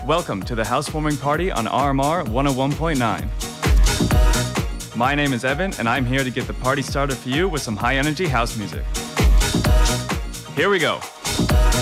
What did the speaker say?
Welcome to the housewarming party on RMR 101.9. My name is Evan, and I'm here to get the party started for you with some high-energy house music. Here we go.